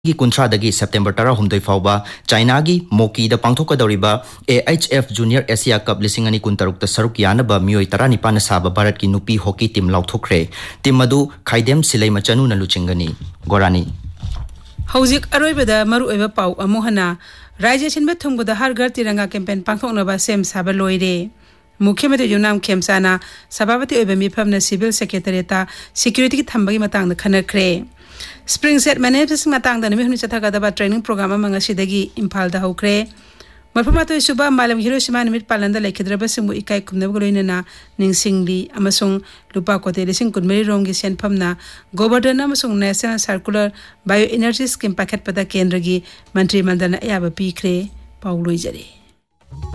की कुंथ्रादगी September 18 फाउबा चाइनागी मोकीदा पांथोकदौरिबा AHF junior Asia cup 2026 सरुक यानबा मियोई 19 साबा भारत की नुपी हॉकी टीम लाउथोखरे टीम मदु खाइदेम सिलै मचनु न लुचिंगनी गोरानी हौजिक अरोइबदा मरुओइबा पाउ अमुहना राज्य सिनबा थुंगबदा हर घर तिरंगा कैंपेन पांथोकनबा सेम साबा लोइरे मुख्यमंत्री युनाम खेमसाना सभापति ओइबा मिफमना सिविल सेक्रेटरीता सिक्योरिटी की थंबगी मतांग खनखरे स्प्रिंग सेट मैनेजमेंट मतांग नमी हुनि चथागदबा ट्रेनिंग प्रोग्राम मंगसिदगी इम्फाल दा हौखरे मफमातो सुबा मालम हिरोशिमा निमित पालंदा लेखिद्रबा सिंगु इकाई कुमनब लोइनना निंगसिंगली अमसुंग लुपा कोते लिसिंग कुनमरी रोंगी सेनफमना Govardhan अमसुंग national circular bio energy scheme पाखेट पदा केंद्र की मंत्री मंडल अयाबा पीखरे पाउलोइजरे।